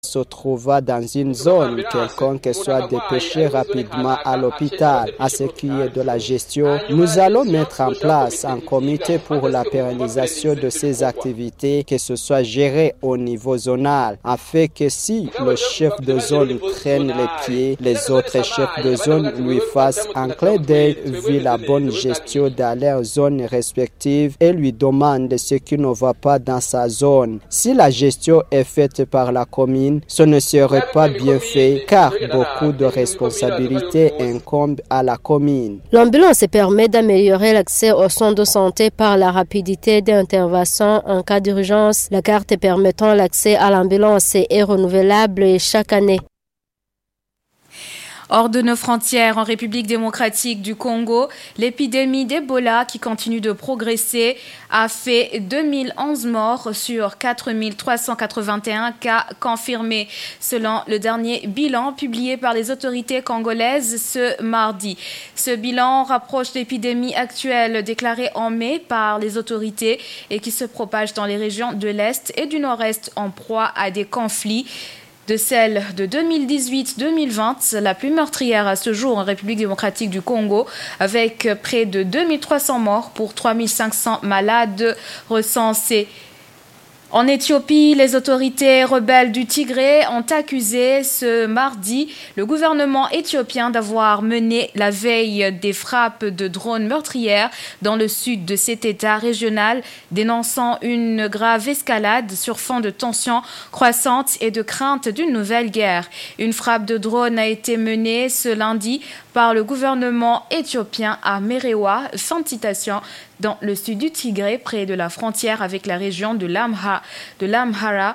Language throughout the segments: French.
se trouva dans une zone quelconque soit dépêché rapidement à l'hôpital. À ce qui est de la gestion, nous allons mettre en place un comité pour la pérennisation de ces activités, que ce soit géré au niveau zonal, afin que si le chef de zone traîne les pieds, les autres chefs de zone lui fassent un clin d'œil vu la bonne gestion dans leurs zones respectives et lui demandent ce qui ne va pas dans sa zone. Si la gestion est faite par la commune, ce ne serait pas bien fait car beaucoup de responsabilités incombent à la commune. L'ambulance permet d'améliorer l'accès aux soins de santé par la rapidité d'intervention en cas d'urgence. La carte permettant l'accès à l'ambulance est renouvelable chaque année. Hors de nos frontières, en République démocratique du Congo, l'épidémie d'Ebola qui continue de progresser a fait 2011 morts sur 4381 cas confirmés, selon le dernier bilan publié par les autorités congolaises ce mardi. Ce bilan rapproche l'épidémie actuelle déclarée en mai par les autorités et qui se propage dans les régions de l'Est et du Nord-Est en proie à des conflits. De celle de 2018-2020, la plus meurtrière à ce jour en République démocratique du Congo, avec près de 2300 morts pour 3500 malades recensés. En Éthiopie, les autorités rebelles du Tigré ont accusé ce mardi le gouvernement éthiopien d'avoir mené la veille des frappes de drones meurtrières dans le sud de cet État régional, dénonçant une grave escalade sur fond de tensions croissantes et de crainte d'une nouvelle guerre. Une frappe de drone a été menée ce lundi par le gouvernement éthiopien à Merewa, fin de citation, dans le sud du Tigré, près de la frontière avec la région de l'Amhara,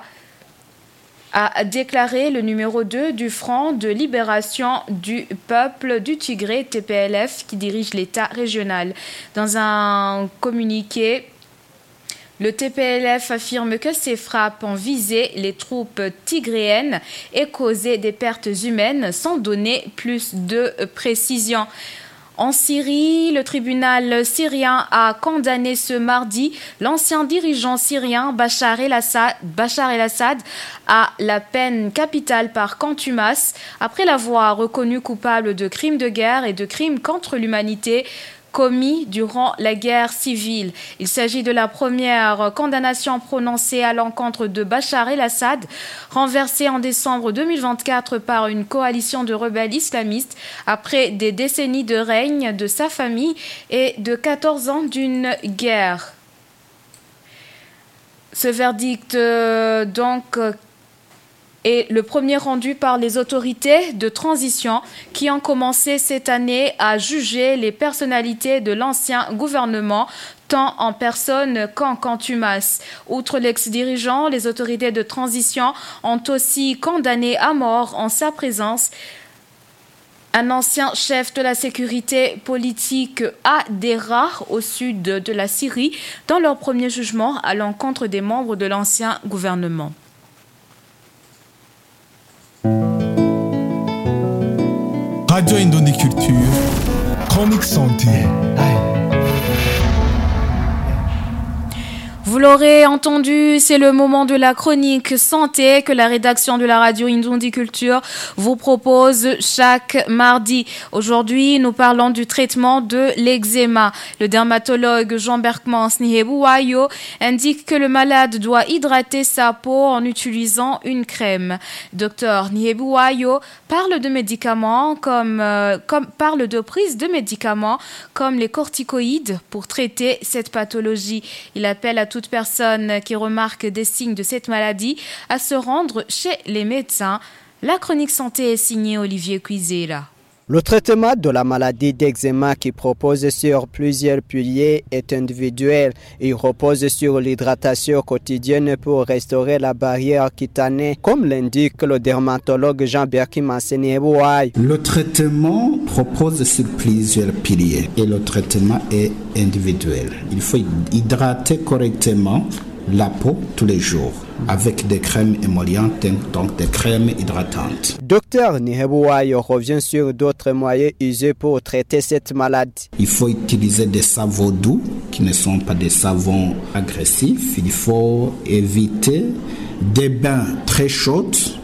a déclaré le numéro 2 du Front de libération du peuple du Tigré, TPLF, qui dirige l'État régional. Dans un communiqué, le TPLF affirme que ces frappes ont visé les troupes tigréennes et causé des pertes humaines sans donner plus de précision. En Syrie, le tribunal syrien a condamné ce mardi l'ancien dirigeant syrien Bachar el-Assad à la peine capitale par contumace après l'avoir reconnu coupable de crimes de guerre et de crimes contre l'humanité commis durant la guerre civile. Il s'agit de la première condamnation prononcée à l'encontre de Bachar el-Assad, renversé en décembre 2024 par une coalition de rebelles islamistes après des décennies de règne de sa famille et de 14 ans d'une guerre. Ce verdict, est le premier rendu par les autorités de transition qui ont commencé cette année à juger les personnalités de l'ancien gouvernement, tant en personne qu'en contumace. Outre l'ex-dirigeant, les autorités de transition ont aussi condamné à mort en sa présence un ancien chef de la sécurité politique à Dera, au sud de la Syrie, dans leur premier jugement à l'encontre des membres de l'ancien gouvernement. Radio Indonésie Culture, chronique santé. Vous l'aurez entendu, c'est le moment de la chronique santé que la rédaction de la radio Indonésie Culture vous propose chaque mardi. Aujourd'hui, nous parlons du traitement de l'eczéma. Le dermatologue Jean Berkmans Nihebuwayo indique que le malade doit hydrater sa peau en utilisant une crème. Dr Nihebuwayo parle de médicaments parle de prise de médicaments comme les corticoïdes pour traiter cette pathologie. Il appelle à toute personne qui remarque des signes de cette maladie à se rendre chez les médecins. La chronique santé est signée Olivier Cuisera. Le traitement de la maladie d'eczéma qui propose sur plusieurs piliers est individuel. Il repose sur l'hydratation quotidienne pour restaurer la barrière cutanée, comme l'indique le dermatologue Jean-Berkmans Nihebuwayo. Le traitement repose sur plusieurs piliers et le traitement est individuel. Il faut hydrater correctement la peau tous les jours avec des crèmes émollientes, donc des crèmes hydratantes. Docteur Nihebuwayo revient sur d'autres moyens usés pour traiter cette maladie. Il faut utiliser des savons doux qui ne sont pas des savons agressifs. Il faut éviter des bains très chauds